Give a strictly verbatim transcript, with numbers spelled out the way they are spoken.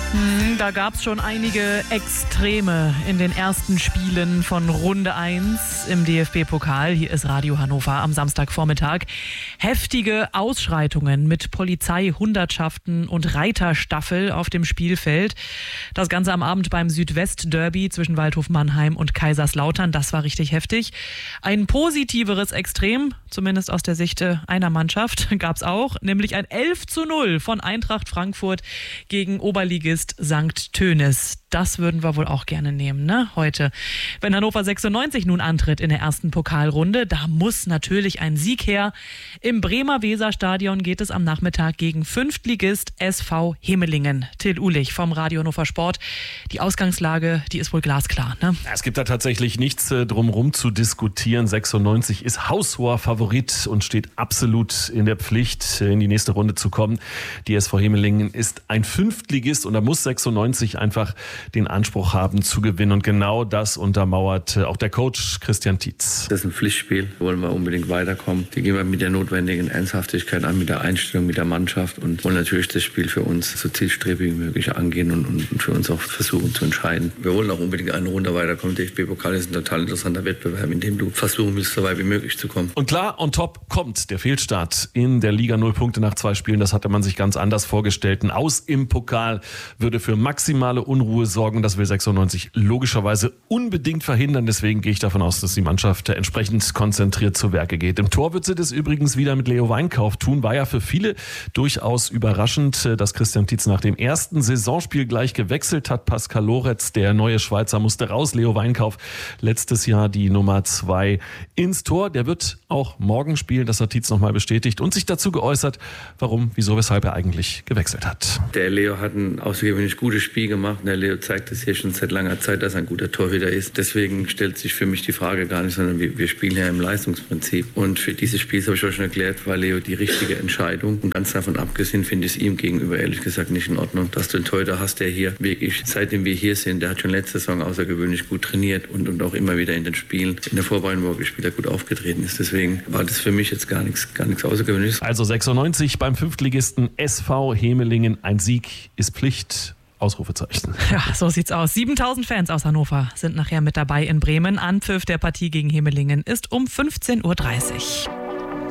Da gab es schon einige Extreme in den ersten Spielen von Runde eins im D F B-Pokal. Hier ist Radio Hannover am Samstagvormittag. Heftige Ausschreitungen mit Polizei, Hundertschaften und Reiterstaffel auf dem Spielfeld. Das Ganze am Abend beim Südwest-Derby zwischen Waldhof Mannheim und Kaiserslautern. Das war richtig heftig. Ein positiveres Extrem, zumindest aus der Sicht einer Mannschaft, gab es auch. Nämlich ein elf zu null von Eintracht Frankfurt gegen Oberligist Sankt Tönis. Das würden wir wohl auch gerne nehmen, ne, heute. Wenn Hannover sechsundneunzig nun antritt in der ersten Pokalrunde, da muss natürlich ein Sieg her. Im Bremer Weserstadion geht es am Nachmittag gegen Fünftligist S V Hemelingen. Till Uhlich vom Radio Hannover Sport. Die Ausgangslage, die ist wohl glasklar, ne? Es gibt da tatsächlich nichts äh, drumherum zu diskutieren. sechsundneunzig ist haushoher Favorit und steht absolut in der Pflicht, in die nächste Runde zu kommen. Die S V Hemelingen ist ein Fünftligist und da muss sechsundneunzig einfach den Anspruch haben zu gewinnen. Und genau das untermauert auch der Coach Christian Tietz. Das ist ein Pflichtspiel, wollen wir unbedingt weiterkommen. Die gehen wir mit der notwendigen Ernsthaftigkeit an, mit der Einstellung, mit der Mannschaft und wollen natürlich das Spiel für uns so zielstrebig wie möglich angehen und, und für uns auch versuchen zu entscheiden. Wir wollen auch unbedingt eine Runde weiterkommen. Der D F B-Pokal ist ein total interessanter Wettbewerb, in dem du versuchen willst, so weit wie möglich zu kommen. Und klar, on top kommt der Fehlstart in der Liga. Null Punkte nach zwei Spielen, das hatte man sich ganz anders vorgestellt. Ein Aus im Pokal würde für maximale Unruhe sorgen. Das will sechsundneunzig logischerweise unbedingt verhindern. Deswegen gehe ich davon aus, dass die Mannschaft entsprechend konzentriert zu Werke geht. Im Tor wird sie das übrigens wieder mit Leo Weinkauf tun. War ja für viele durchaus überraschend, dass Christian Tietz nach dem ersten Saisonspiel gleich gewechselt hat. Pascal Loretz, der neue Schweizer, musste raus. Leo Weinkauf, letztes Jahr die Nummer zwei ins Tor. Der wird auch morgen spielen. Das hat Tietz nochmal bestätigt und sich dazu geäußert, warum, wieso, weshalb er eigentlich gewechselt hat. Der Leo hat ein außergewöhnlich gutes Spiel gemacht. Der Leo zeigt es hier schon seit langer Zeit, dass er ein guter Torhüter ist. Deswegen stellt sich für mich die Frage gar nicht, sondern wir, wir spielen ja im Leistungsprinzip. Und für dieses Spiel, das habe ich euch schon erklärt, war Leo die richtige Entscheidung. Und ganz davon abgesehen finde ich es ihm gegenüber ehrlich gesagt nicht in Ordnung, dass du einen Torhüter hast, der hier wirklich, seitdem wir hier sind, der hat schon letzte Saison außergewöhnlich gut trainiert und, und auch immer wieder in den Spielen, in der Vorbereitung, wo er gespielt hat, gut aufgetreten ist. Deswegen war das für mich jetzt gar nichts, gar nichts Außergewöhnliches. Also sechsundneunzig beim Fünftligisten S V Hemelingen. Ein Sieg ist Pflicht. Ausrufezeichen. Ja, so sieht's aus. siebentausend Fans aus Hannover sind nachher mit dabei in Bremen. Anpfiff der Partie gegen Hemelingen ist um fünfzehn Uhr dreißig.